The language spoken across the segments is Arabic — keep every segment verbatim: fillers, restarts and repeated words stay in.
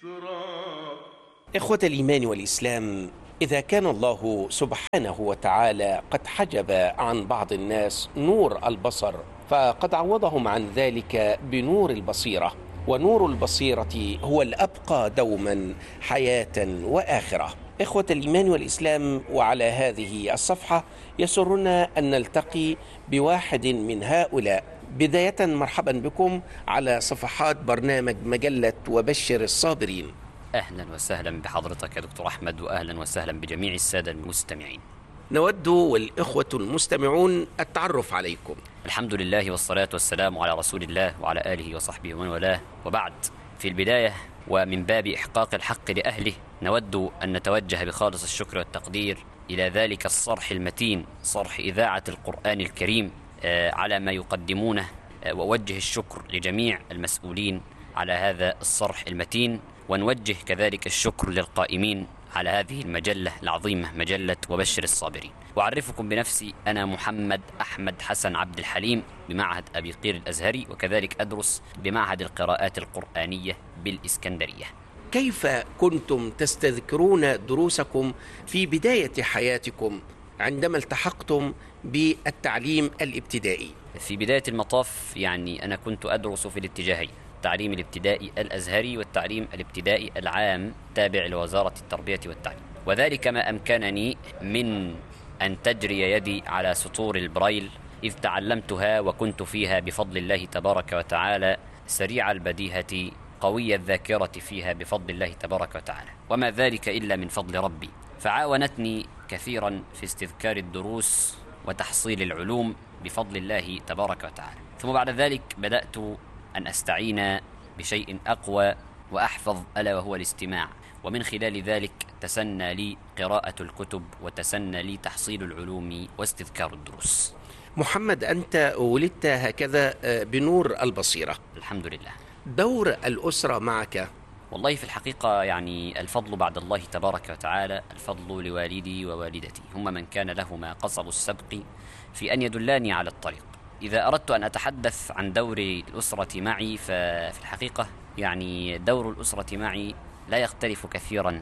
إخوة الإيمان والإسلام، إذا كان الله سبحانه وتعالى قد حجب عن بعض الناس نور البصر، فقد عوضهم عن ذلك بنور البصيرة، ونور البصيرة هو الأبقى دوما حياة وآخرة. إخوة الإيمان والإسلام، وعلى هذه الصفحة يسرنا أن نلتقي بواحد من هؤلاء. بداية مرحبا بكم على صفحات برنامج مجلة وبشر الصابرين. أهلا وسهلا بحضرتك يا دكتور أحمد، وأهلا وسهلا بجميع السادة المستمعين. نود والإخوة المستمعون التعرف عليكم. الحمد لله والصلاة والسلام على رسول الله وعلى آله وصحبه ومن والاه، وبعد. في البداية ومن باب إحقاق الحق لأهله، نود أن نتوجه بخالص الشكر والتقدير إلى ذلك الصرح المتين، صرح إذاعة القرآن الكريم، على ما يقدمونه، ووجه الشكر لجميع المسؤولين على هذا الصرح المتين، ونوجه كذلك الشكر للقائمين على هذه المجلة العظيمة، مجلة وبشر الصابرين. وأعرفكم بنفسي، أنا محمد أحمد حسن عبد الحليم بمعهد أبي قير الأزهري، وكذلك أدرس بمعهد القراءات القرآنية بالإسكندرية. كيف كنتم تستذكرون دروسكم في بداية حياتكم عندما التحقتم بالتعليم الابتدائي؟ في بداية المطاف يعني أنا كنت أدرس في الاتجاهين، التعليم الابتدائي الأزهري والتعليم الابتدائي العام تابع لوزارة التربية والتعليم، وذلك ما أمكنني من أن تجري يدي على سطور البرايل، إذ تعلمتها وكنت فيها بفضل الله تبارك وتعالى سريع البديهة قوي الذاكرة فيها بفضل الله تبارك وتعالى، وما ذلك إلا من فضل ربي، فعاونتني كثيرا في استذكار الدروس وتحصيل العلوم بفضل الله تبارك وتعالى. ثم بعد ذلك بدأت أن أستعين بشيء أقوى وأحفظ، ألا وهو الاستماع، ومن خلال ذلك تسنى لي قراءة الكتب وتسنى لي تحصيل العلوم واستذكار الدروس. محمد، أنت ولدت هكذا بنور البصيرة، الحمد لله. دور الأسرة معك؟ والله في الحقيقة يعني الفضل بعد الله تبارك وتعالى، الفضل لوالدي ووالدتي، هم من كان لهما قصب السبق في أن يدلاني على الطريق. إذا أردت أن أتحدث عن دور الأسرة معي، ففي الحقيقة يعني دور الأسرة معي لا يختلف كثيرا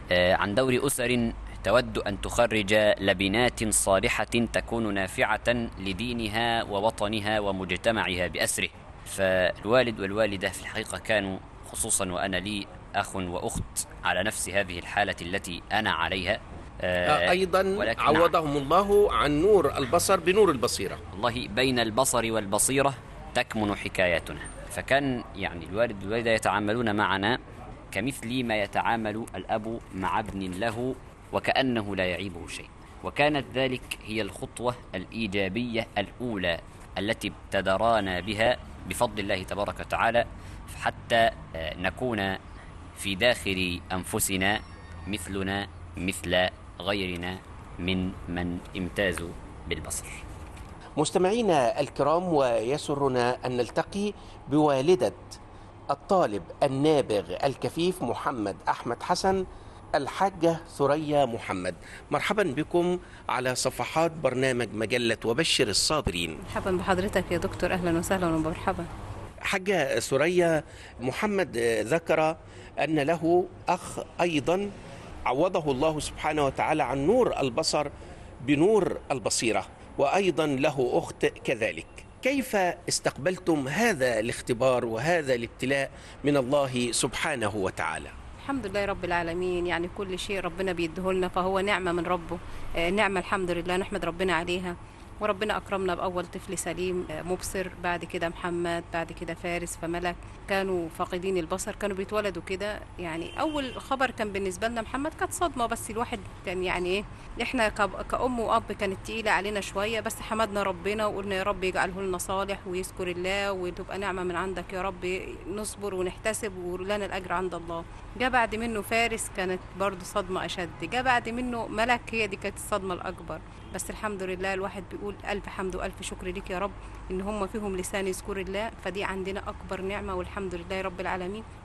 عن دور أسر تود أن تخرج لبنات صالحة تكون نافعة لدينها ووطنها ومجتمعها بأسره. فالوالد والوالدة في الحقيقة كانوا، خصوصا وأنا لي أخ وأخت على نفس هذه الحالة التي أنا عليها، آه أيضا عوضهم الله عن نور البصر بنور البصيرة. والله بين البصر والبصيرة تكمن حكايتنا، فكان يعني الوالد والوالدة يتعاملون معنا كمثل ما يتعامل الأب مع ابن له وكأنه لا يعيبه شيء، وكانت ذلك هي الخطوة الإيجابية الأولى التي ابتدرانا بها بفضل الله تبارك وتعالى، حتى نكون في داخل أنفسنا مثلنا مثل غيرنا من من امتازوا بالبصر. مستمعينا الكرام، ويسرنا أن نلتقي بوالدة الطالب النابغ الكفيف محمد أحمد حسن، الحاجة ثريا محمد. مرحبا بكم على صفحات برنامج مجلة وبشر الصابرين. مرحبا بحضرتك يا دكتور، أهلا وسهلا ومرحبا. حاجة ثريا، محمد ذكر أن له أخ أيضا عوضه الله سبحانه وتعالى عن نور البصر بنور البصيرة، وأيضا له أخت كذلك. كيف استقبلتم هذا الاختبار وهذا الابتلاء من الله سبحانه وتعالى؟ الحمد لله رب العالمين، يعني كل شيء ربنا بيديهولنا فهو نعمة من ربه، نعمة الحمد لله نحمد ربنا عليها. وربنا أكرمنا بأول طفل سليم مبصر، بعد كده محمد، بعد كده فارس، فملك كانوا فاقدين البصر، كانوا بيتولدوا كده. يعني أول خبر كان بالنسبة لنا محمد كانت صدمة، بس الواحد كان يعني إيه، إحنا كأم وأب كانت تقيلة علينا شوية، بس حمدنا ربنا وقلنا يا رب يجعله لنا صالح ويذكر الله وتبقى نعمة من عندك يا رب، نصبر ونحتسب ولنا الأجر عند الله. جاء بعد منه فارس، كانت برضو صدمة أشد. جاء بعد منه ملك، هي دي كانت الصدمة الأكبر. بس الحمد لله الواحد بيقول ألف حمد وألف شكر لك يا رب إن هم فيهم لسان يذكر الله، فدي عندنا أكبر نعمة والحمد لله رب العالمين.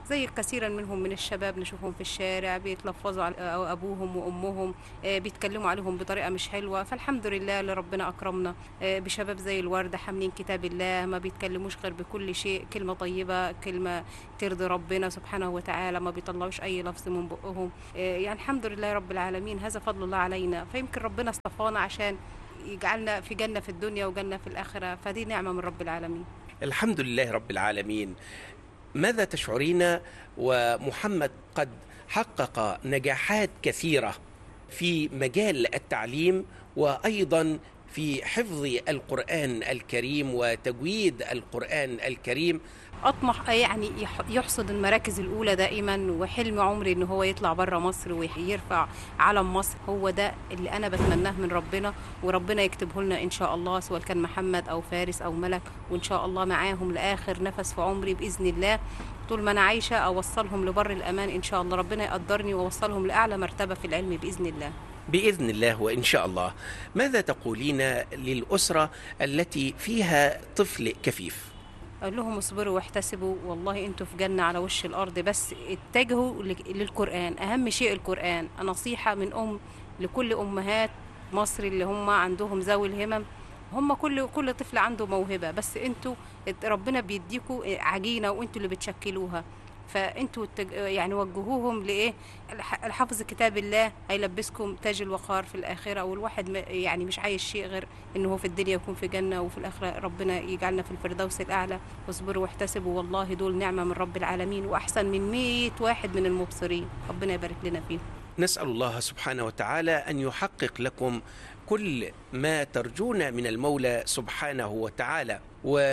زي كثيرا منهم من الشباب نشوفهم في الشارع بيتلفظوا على أبوهم وأمهم، بيتكلموا عليهم بطريقة مش حلوة. فالحمد لله اللي ربنا أكرمنا بشباب زي الوردة حاملين كتاب الله، ما بيتكلموش غير بكل شيء كلمة طيبة، كلمة ترضي ربنا سبحانه وتعالى، ما بيطلعوش أي لفظ من بقهم. يعني الحمد لله رب العالمين، هذا فضل الله علينا. فيمكن ربنا اصطفانا عشان يجعلنا في جنة في الدنيا وجنة في الآخرة، فدي نعمة من رب العالمين. الحمد لله رب العالمين. ماذا تشعرين ومحمد قد حقق نجاحات كثيرة في مجال التعليم وأيضا في حفظ القرآن الكريم وتجويد القرآن الكريم؟ أطمح يعني يحصد المراكز الأولى دائما، وحلم عمري إن هو يطلع بره مصر ويرفع علم مصر. هو ده اللي أنا بتمناه من ربنا، وربنا يكتبه لنا إن شاء الله، سواء كان محمد أو فارس أو ملك، وإن شاء الله معاهم لآخر نفس في عمري بإذن الله. طول ما أنا عايشة أوصلهم لبر الأمان إن شاء الله، ربنا يقدرني وأوصلهم لأعلى مرتبة في العلم بإذن الله. بإذن الله وإن شاء الله. ماذا تقولين للأسرة التي فيها طفل كفيف؟ أقول لهم اصبروا واحتسبوا، والله انتوا في جنة على وش الأرض، بس اتجهوا للقرآن، أهم شيء القرآن. نصيحة من أم لكل أمهات مصر اللي هم عندهم ذوي الهمم. هم كل كل طفل عنده موهبة، بس انتوا ربنا بيديكوا عجينة وانتوا اللي بتشكلوها، فانتوا يعني وجهوهم لايه؟ الحفظ كتاب الله هيلبسكم تاج الوقار في الاخره، والواحد يعني مش عايز شيء غير انه في الدنيا يكون في جنه، وفي الاخره ربنا يجعلنا في الفردوس الاعلى. واصبروا واحتسبوا، والله دول نعمه من رب العالمين، واحسن من مئة واحد من المبصرين. ربنا يبارك لنا فيهم. نسال الله سبحانه وتعالى ان يحقق لكم كل ما ترجون من المولى سبحانه وتعالى،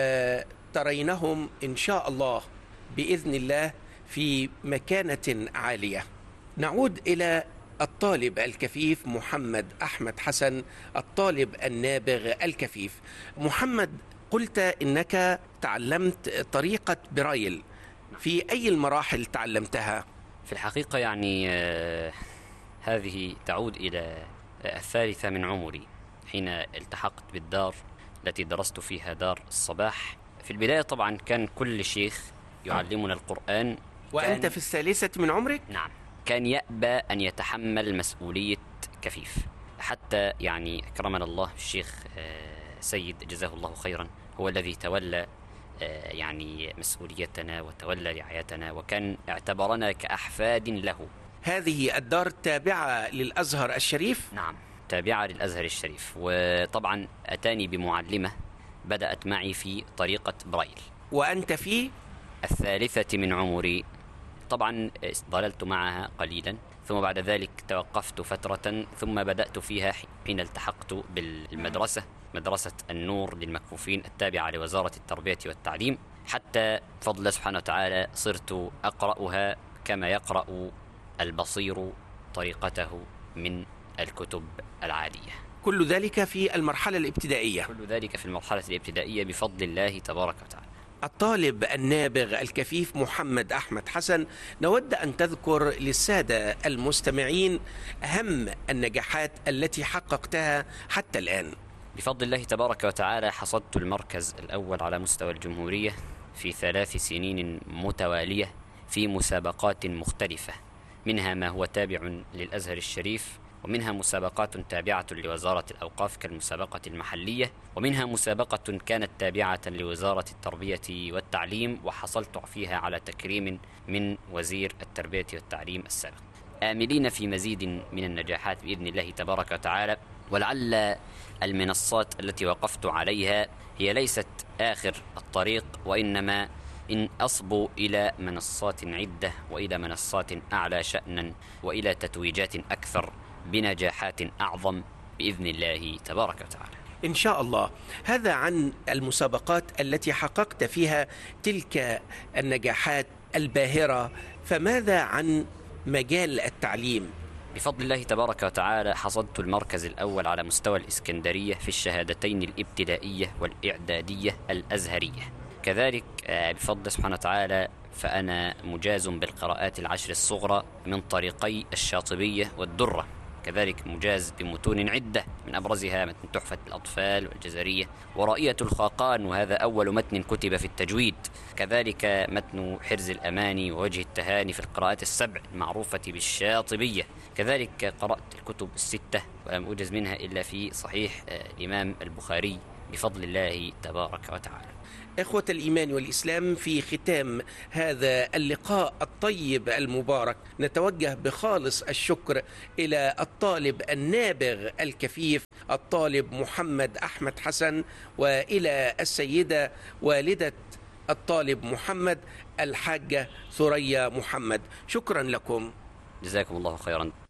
وترينهم ان شاء الله باذن الله في مكانة عالية. نعود إلى الطالب الكفيف محمد أحمد حسن، الطالب النابغ الكفيف. محمد، قلت إنك تعلمت طريقة برايل، في أي المراحل تعلمتها؟ في الحقيقة يعني آه هذه تعود إلى الثالثة من عمري، حين التحقت بالدار التي درست فيها، دار الصباح. في البداية طبعا كان كل شيخ يعلمنا القرآن. وأنت في الثالثة من عمرك؟ نعم. كان يأبى أن يتحمل مسؤولية كفيف، حتى يعني أكرمنا الله الشيخ سيد جزاه الله خيرا، هو الذي تولى يعني مسؤوليتنا وتولى رعايتنا، وكان اعتبرنا كأحفاد له. هذه الدار تابعة للأزهر الشريف؟ نعم، تابعة للأزهر الشريف. وطبعا أتاني بمعلمة بدأت معي في طريقة برايل. وأنت في الثالثة من عمري. طبعا ضللت معها قليلا، ثم بعد ذلك توقفت فترة، ثم بدأت فيها حين التحقت بالمدرسة، مدرسة النور للمكفوفين التابعة لوزارة التربية والتعليم، حتى بفضل الله سبحانه وتعالى صرت أقرأها كما يقرأ البصير طريقته من الكتب العادية. كل ذلك في المرحلة الابتدائية؟ كل ذلك في المرحلة الابتدائية بفضل الله تبارك وتعالى. الطالب النابغ الكفيف محمد أحمد حسن، نود أن تذكر للسادة المستمعين أهم النجاحات التي حققتها حتى الآن. بفضل الله تبارك وتعالى حصدت المركز الأول على مستوى الجمهورية في ثلاث سنين متوالية في مسابقات مختلفة، منها ما هو تابع للأزهر الشريف، ومنها مسابقات تابعة لوزارة الأوقاف كالمسابقة المحلية، ومنها مسابقة كانت تابعة لوزارة التربية والتعليم، وحصلت فيها على تكريم من وزير التربية والتعليم السابق. آملين في مزيد من النجاحات بإذن الله تبارك وتعالى، ولعل المنصات التي وقفت عليها هي ليست آخر الطريق، وإنما إن أصبوا إلى منصات عدة، وإلى منصات أعلى شأنا، وإلى تتويجات أكثر بنجاحات أعظم بإذن الله تبارك وتعالى إن شاء الله. هذا عن المسابقات التي حققت فيها تلك النجاحات الباهرة، فماذا عن مجال التعليم؟ بفضل الله تبارك وتعالى حصدت المركز الأول على مستوى الإسكندرية في الشهادتين الابتدائية والإعدادية الأزهرية. كذلك بفضل الله سبحانه وتعالى فأنا مجاز بالقراءات العشر الصغرى من طريقي الشاطبية والدرة. كذلك مجاز بمتون عدة، من أبرزها متن تحفة الأطفال والجزرية ورائية الخاقان، وهذا أول متن كتب في التجويد. كذلك متن حرز الأماني ووجه التهاني في القراءات السبع المعروفة بالشاطبية. كذلك قرأت الكتب الستة ولم أوجز منها إلا في صحيح الإمام البخاري بفضل الله تبارك وتعالى. إخوة الإيمان والإسلام، في ختام هذا اللقاء الطيب المبارك نتوجه بخالص الشكر إلى الطالب النابغ الكفيف الطالب محمد أحمد حسن، وإلى السيدة والدة الطالب محمد الحاجة ثريا محمد. شكرا لكم، جزاكم الله خيرا.